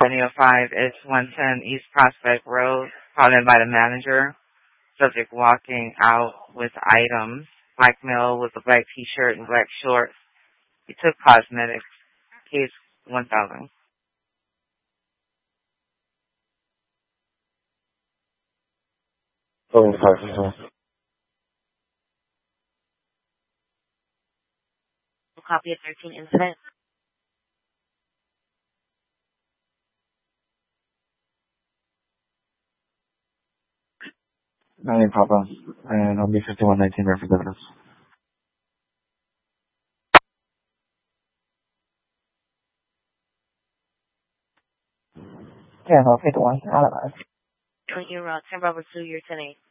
2005 is 110 East Prospect Road, called in by the manager. Subject walking out with items. Black male with a black t-shirt and black shorts. He took cosmetics. Case 1000. Oh, sorry. Copy of 13 incident. Not any problem. And I'll be 5119 representatives. Yeah, no, 51. Alibi. 20 Route 10 Bravo 2, year 10-8.